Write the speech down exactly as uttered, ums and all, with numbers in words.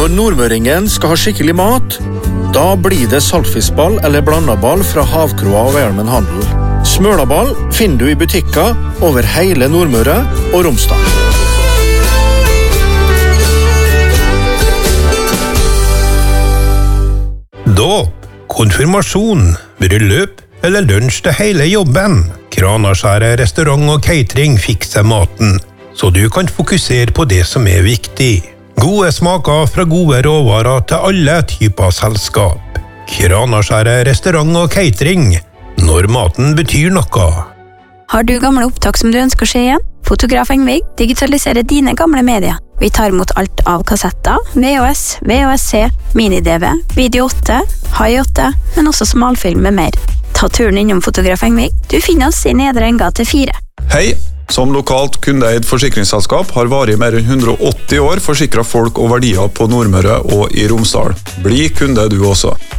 Når nordmøringen skal ha skikkelig mat, da blir det saltfiskball eller blandaball fra Havkroa og Hjelmen Handel. Smølaball finner du i butikker over hele Nordmøre og Romsdal. Dåp, konfirmasjon, bryllup eller lunsj til hele jobben. Kranaskjæret restaurant og catering fikser maten, så du kan fokusere på det som er viktig. Gode smaker fra gode råvarer til alle typer selskap. Kranaskjæret restaurant og catering, når maten betyr noe. Har du gamle opptak som du ønsker å se igjen? Fotograf Engvig digitaliserer dine gamle medier. Vi tar imot alt av kassetter, V H S, V H S C, mini-D V, Video åtte, High åtte, men også smalfilm med mer. Ta turen innom Fotograf Engvig. Du finner oss i Nedre Engate fire. Hei! Som lokalt kundeeid forsikringsselskap har varig mer enn hundre og åtti år forsikret folk og verdier på Nordmøre og i Romsdal. Bli kunde du også.